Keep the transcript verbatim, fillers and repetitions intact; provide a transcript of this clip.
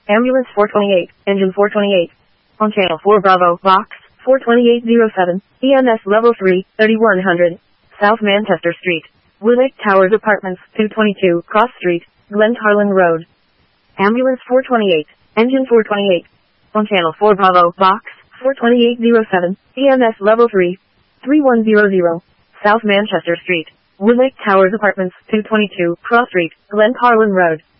Ambulance four twenty-eight, engine four twenty-eight. On channel four Bravo, box four twenty-eight oh seven, E M S level three, thirty-one hundred, South Manchester Street, Woodlake Towers Apartments, two twenty-two, Cross Street, Glencarlin Road. Ambulance four twenty-eight, engine four twenty-eight. On channel four Bravo, box four twenty-eight oh seven, E M S level three, thirty-one hundred, South Manchester Street, Woodlake Towers Apartments, two twenty-two, Cross Street, Glencarlin Road.